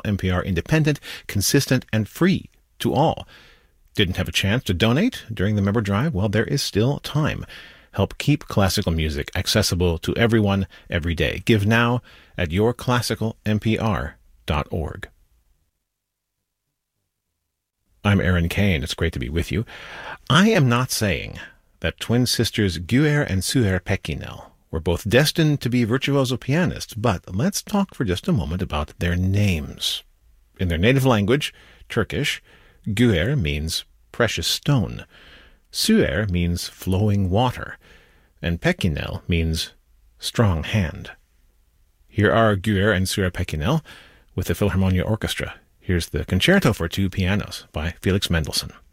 NPR independent, consistent, and free to all. Didn't have a chance to donate during the member drive? Well, there is still time. Help keep classical music accessible to everyone every day. Give now at yourclassicalnpr.org. I'm Aaron Kane. It's great to be with you. I am not saying that twin sisters Guer and Suher Pekinel were both destined to be virtuoso pianists, but let's talk for just a moment about their names. In their native language, Turkish, Guer means precious stone, Suher means flowing water, and Pekinel means strong hand. Here are Guer and Suher Pekinel with the Philharmonia Orchestra. Here's the Concerto for Two Pianos by Felix Mendelssohn.